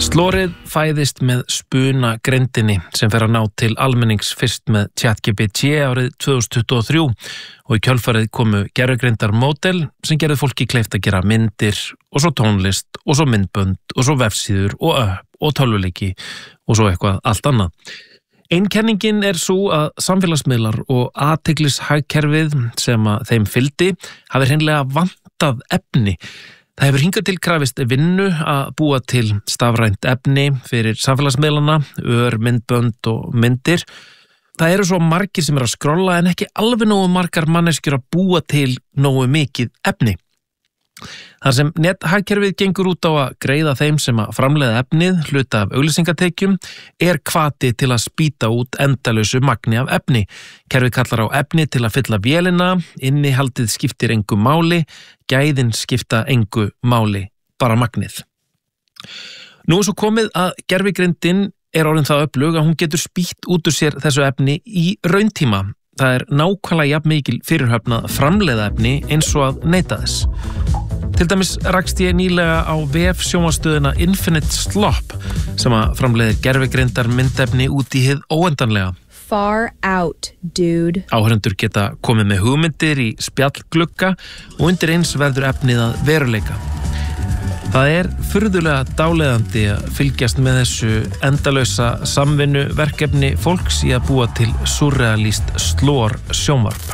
Slorið fæðist með spunagrindinni sem fer að ná til almennings fyrst með ChatGPT árið 2023 og í kjölfarið komu gervigreindarmódel sem gerði fólki kleift að gera myndir og svo tónlist og svo myndbönd og svo vefsíður og tölvuleiki og svo eitthvað allt annað. Einkenningin sú að samfélagsmiðlar og athyglishagkerfið sem að þeim fylgdi hafi hreinlega vantað efni. Það hefur hingað til krafist vinnu að búa til stafrænt efni fyrir samfélagsmiðlana, myndbönd og myndir. Það eru svo margir sem að skrolla en ekki alveg nógu margar manneskjur að búa til nógu mikið efni. Þar sem nethagkerfið gengur út á að greiða þeim sem að framleiða efnið, hluta af auglýsingatekjum, hvati til að spýta út endalausu magni af efni. Kerfið kallar á efni til að fylla vélina, innihaldið skiptir engu máli, gæðin skipta engu máli, bara magnið. Nú svo komið að gervigreindin orðin það öflug að hún getur spýtt út úr sér þessu efni í rauntíma. Það nákvæmlega jafn mikil fyrirhöfn að framleiða efni eins og að neyta þess. Til dæmis rakst ég nýlega á vefsjónvarpsstöðina Infinite Slop sem að framleiðir gervigreindar myndefni út í hið óendanlega. Far out, dude. Áhorfendur geta komið með hugmyndir í spjallglugga og undir eins verður efnið að veruleika. Það furðulega dáleiðandi að fylgjast með þessu endalausa samvinnu verkefni fólks í að búa til surrealíst slor sjónvarp.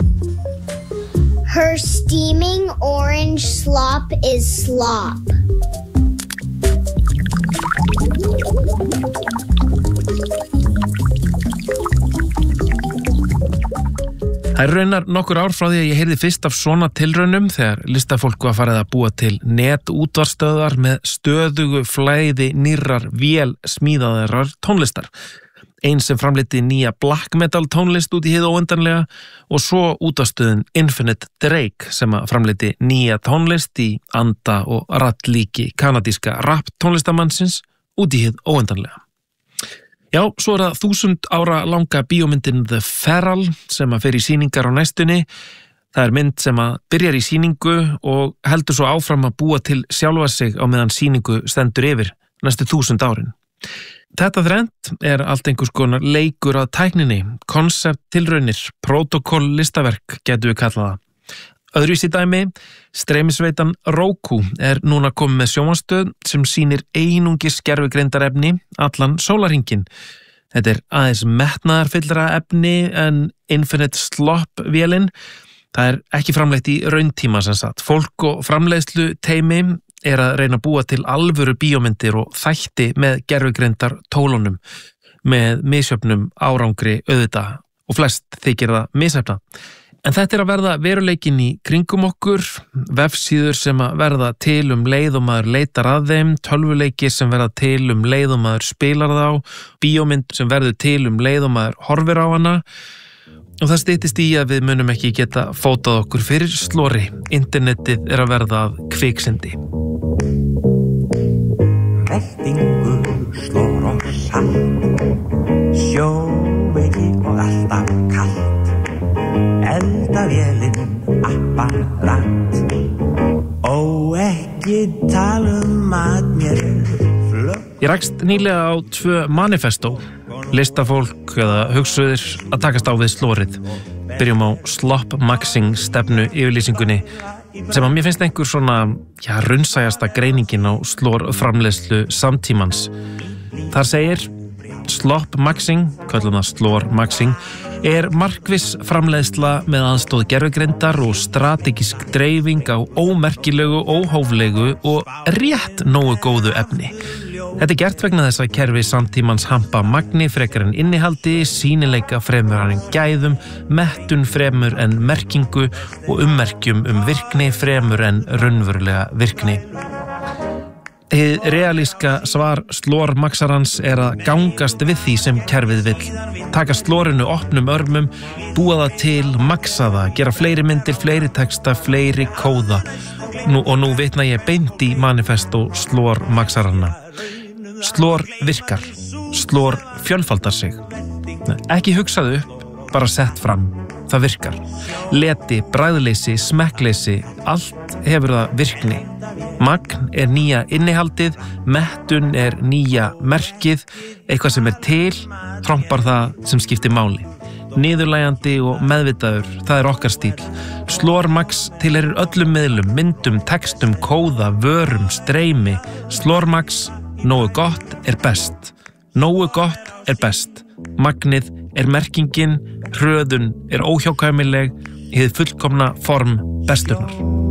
Her steaming orange slop is slop. Það raunar nokkur ár frá því að ég heyrði fyrst af svona tilraunum þegar listafólk var farið að búa til netútvarpsstöðvar með stöðugu flæði nýrrar vélsmíðaðrar tónlistar. Ein sem framleiddi nýja black metal tónlist út í hið óendanlega og svo útvarpsstöðin Infinite Drake sem framleiddi nýja tónlist í anda og rattlíki kanadíska rap tónlistamannsins út í hið óendanlega. Já, svo það 1000 ára langa bíómyndin The Feral sem fer í sýningar á næstunni. Það mynd sem byrjar í sýningu og heldur svo áfram að búa til sjálfa sig á meðan sýningu stendur yfir næstu 1000 árin. Þetta þrennt allt einhvers konar leikur að tækninni, konsept tilraunir, protokoll listaverk getum við kallað það. Öðruvísi dæmi, streymisveitan Roku núna komið með sjónvarpsstöð sem sýnir einungis gervigreindarefni allan sólarhringinn. Þetta aðeins metnaðarfyllra efni en Infinite Slop vélin. Það ekki framleitt í rauntíma sem sagt. Fólk og framleiðslu teimi að reyna að búa til alvöru bíómyndir og þætti með gervigreindar tólunum með misjöfnum árangri auðvitað og flest þykir það misheppnað. En þetta að verða veruleikin í kringum okkur, vefsíður sem verða til leið og maður leitar að þeim, tölvuleiki sem verða til leið og maður spilar þá, bíómynd sem verður til leið og maður horfir á hana. Og það styttist í að við munum ekki geta fótað okkur fyrir slori. Internetið að verða að kviksyndi. Veltingur, slor og salt, sjóveiki og alltaf kalt. Eldavélinn apparat ekki tala að mér flögg. Ég rakst nýlega á 2 manifesto, listafólk eða hugsuðir að takast á við slorið. Byrjum á slop-maxing stefnu yfirlýsingunni sem að mér finnst einhver svona raunsæjasta greiningin á slorframleiðslu samtímans. Þar segir slop-maxing, köllum það slor-maxing, markviss framleiðsla með aðstoð gervigreindar og strategísk dreifing á ómerkilegu, óhóflegu og rétt nógu góðu efni. Þetta gert vegna þess að kerfi samtímans hampa magni frekar en innihaldi, sýnileika fremur en gæðum, mettun fremur en merkingu og ummerkjum virkni fremur en raunverulega virkni. Hið realíska svar slormaxarans að gangast við því sem kerfið vill. Taka slorinu opnum örmum, búa það til, maxa það, gera fleiri myndir, fleiri texta, fleiri kóða. Nú vitna ég beint í manifesto slormaxaranna. Slor virkar. Slor fjölfaldar sig. Ekki hugsaðu upp, bara sett fram. Það virkar. Leti, bragðleysi, smekkleysi, allt hefur það virkni. Magn er nýja innihaldið, mettun er nýja merkið, eitthvað sem er til, trompar það sem skiptir máli. Niðurlægjandi og meðvitaður, það er okkar stíl. Slor Max tilheyrir öllum miðlum, myndum, textum, kóða, vörum, streymi. Slor Max, nógu gott er best. Nógu gott er best. Magnið er merkingin, hröðun er óhjákvæmileg, hið fullkomna form besturnar.